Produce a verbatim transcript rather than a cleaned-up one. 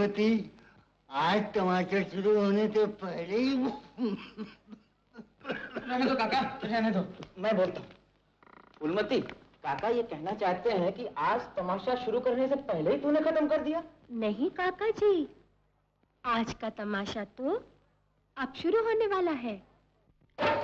फूलमती, आज तमाशा शुरू होने से पहले ही रहने दो काका, रहने दो। मैं बोलता हूँ। फूलमती, काका ये कहना चाहते हैं कि आज तमाशा शुरू करने से पहले ही तूने खत्म कर दिया? नहीं काका जी, आज का तमाशा तो अब शुरू होने वाला है।